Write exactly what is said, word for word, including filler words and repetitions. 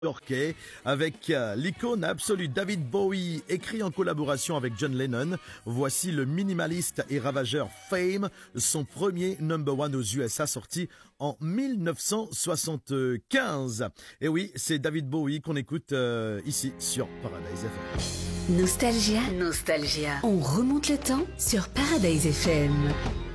New-Yorkais avec euh, l'icône absolue David Bowie, écrit en collaboration avec John Lennon. Voici le minimaliste et ravageur Fame, son premier number one aux U S A sorti en mille neuf cent soixante-quinze. Et oui, c'est David Bowie qu'on écoute euh, ici sur Paradise F M. Nostalgia, Nostalgia. On remonte le temps sur Paradise F M.